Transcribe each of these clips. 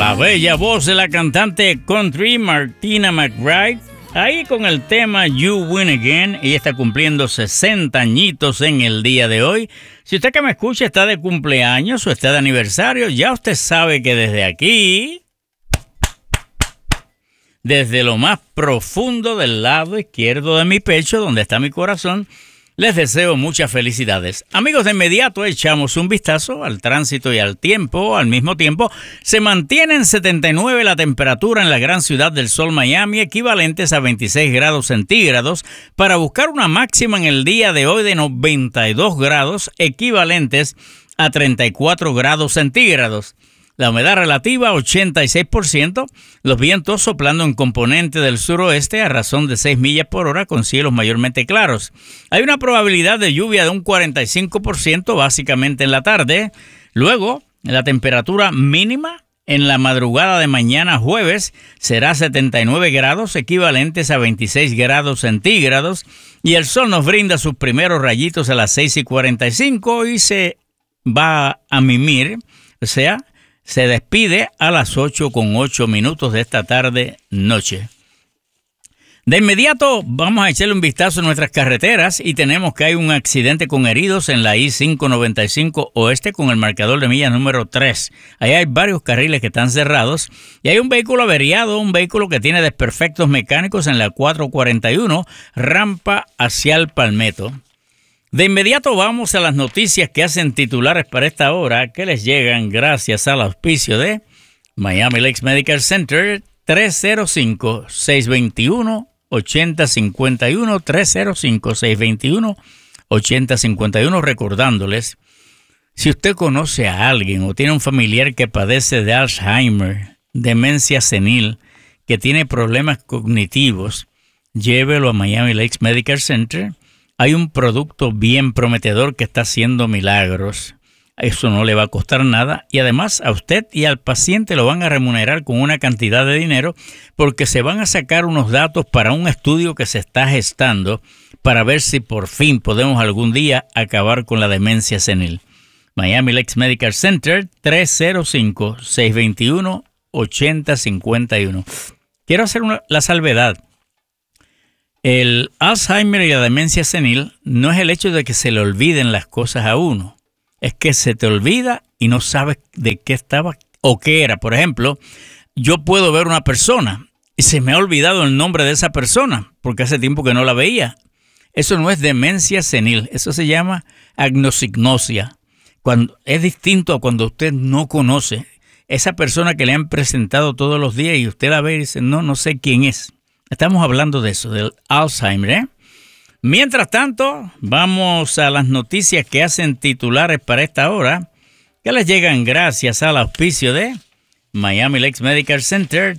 La bella voz de la cantante country Martina McBride, ahí con el tema You Win Again. Ella está cumpliendo 60 añitos en el día de hoy. Si usted que me escucha está de cumpleaños o está de aniversario, ya usted sabe que desde aquí, desde lo más profundo del lado izquierdo de mi pecho, donde está mi corazón, les deseo muchas felicidades. Amigos, de inmediato echamos un vistazo al tránsito y al tiempo. Al mismo tiempo, se mantiene en 79 la temperatura en la gran ciudad del sol Miami, equivalentes a 26 grados centígrados, para buscar una máxima en el día de hoy de 92 grados, equivalentes a 34 grados centígrados. La humedad relativa, 86%. Los vientos soplando en componente del suroeste a razón de 6 millas por hora con cielos mayormente claros. Hay una probabilidad de lluvia de un 45% básicamente en la tarde. Luego, la temperatura mínima en la madrugada de mañana jueves será 79 grados, equivalentes a 26 grados centígrados. Y el sol nos brinda sus primeros rayitos a las 6:45 y se va a mimir, o sea, se despide a las 8:08 de esta tarde-noche. De inmediato vamos a echarle un vistazo a nuestras carreteras y tenemos que hay un accidente con heridos en la I-595 Oeste con el marcador de millas número 3. Ahí hay varios carriles que están cerrados y hay un vehículo averiado, un vehículo que tiene desperfectos mecánicos en la 441, rampa hacia el Palmetto. De inmediato vamos a las noticias que hacen titulares para esta hora, que les llegan gracias al auspicio de Miami Lakes Medical Center, 305-621-8051, 305-621-8051, recordándoles, si usted conoce a alguien o tiene un familiar que padece de Alzheimer, demencia senil, que tiene problemas cognitivos, llévelo a Miami Lakes Medical Center. Hay un producto bien prometedor que está haciendo milagros. Eso no le va a costar nada y además a usted y al paciente lo van a remunerar con una cantidad de dinero porque se van a sacar unos datos para un estudio que se está gestando para ver si por fin podemos algún día acabar con la demencia senil. Miami Lakes Medical Center, 305-621-8051. Quiero hacer la salvedad. El Alzheimer y la demencia senil no es el hecho de que se le olviden las cosas a uno. Es que se te olvida y no sabes de qué estaba o qué era. Por ejemplo, yo puedo ver una persona y se me ha olvidado el nombre de esa persona porque hace tiempo que no la veía. Eso no es demencia senil, eso se llama agnosignosia. Es distinto a cuando usted no conoce esa persona que le han presentado todos los días y usted la ve y dice, no sé quién es. Estamos hablando de eso, del Alzheimer, ¿eh? Mientras tanto, vamos a las noticias que hacen titulares para esta hora, que les llegan gracias al auspicio de Miami Lakes Medical Center,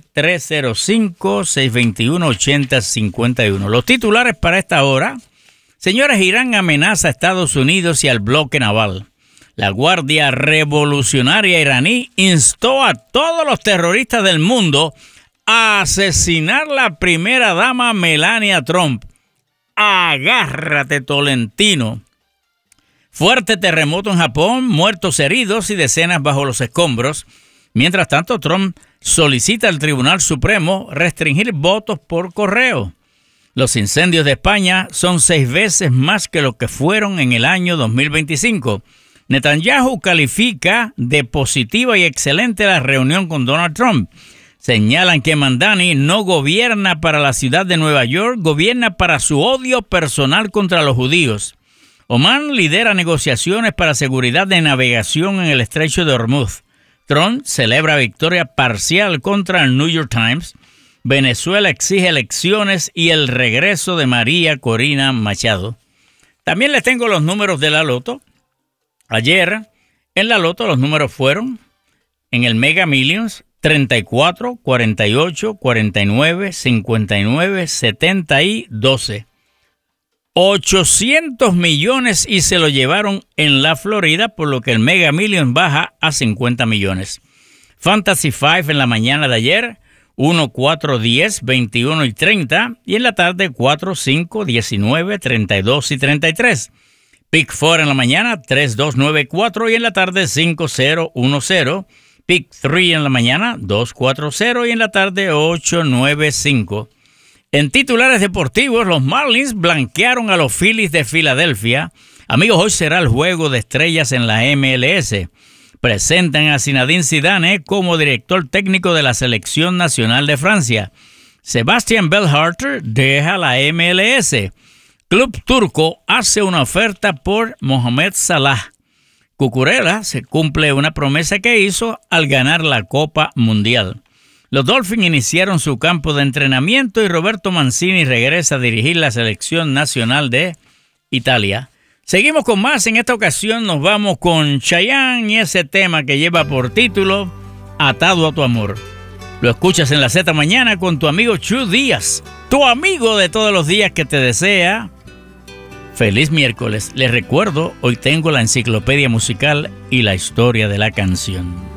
305-621-8051. Los titulares para esta hora: señores, Irán amenaza a Estados Unidos y al bloque naval. La Guardia Revolucionaria iraní instó a todos los terroristas del mundo a asesinar la primera dama Melania Trump. Agárrate, Tolentino. Fuerte terremoto en Japón, muertos, heridos y decenas bajo los escombros. Mientras tanto, Trump solicita al Tribunal Supremo restringir votos por correo. Los incendios de España son 6 veces más que lo que fueron en el año 2025. Netanyahu califica de positiva y excelente la reunión con Donald Trump. Señalan que Mamdani no gobierna para la ciudad de Nueva York, gobierna para su odio personal contra los judíos. Omán lidera negociaciones para seguridad de navegación en el estrecho de Hormuz. Trump celebra victoria parcial contra el New York Times. Venezuela exige elecciones y el regreso de María Corina Machado. También les tengo los números de la Loto. Ayer en la Loto los números fueron en el Mega Millions 34, 48, 49, 59, 70 y 12. 800 millones y se lo llevaron en la Florida, por lo que el Mega Million baja a 50 millones. Fantasy 5 en la mañana de ayer, 1, 4, 10, 21 y 30. Y en la tarde, 4, 5, 19, 32 y 33. Pick 4 en la mañana, 3, 2, 9, 4. Y en la tarde, 5, 0, 1, 0. Pick 3 en la mañana, 240, y en la tarde, 895. En titulares deportivos, los Marlins blanquearon a los Phillies de Filadelfia. Amigos, hoy será el juego de estrellas en la MLS. Presentan a Zinedine Zidane como director técnico de la Selección Nacional de Francia. Sebastian Bellharter deja la MLS. Club turco hace una oferta por Mohamed Salah. Cucurella se cumple una promesa que hizo al ganar la Copa Mundial. Los Dolphins iniciaron su campo de entrenamiento y Roberto Mancini regresa a dirigir la Selección Nacional de Italia. Seguimos con más. En esta ocasión nos vamos con Chayanne y ese tema que lleva por título Atado a tu amor. Lo escuchas en la Z Mañana con tu amigo Chu Díaz, tu amigo de todos los días que te desea feliz miércoles. Les recuerdo, hoy tengo la enciclopedia musical y la historia de la canción.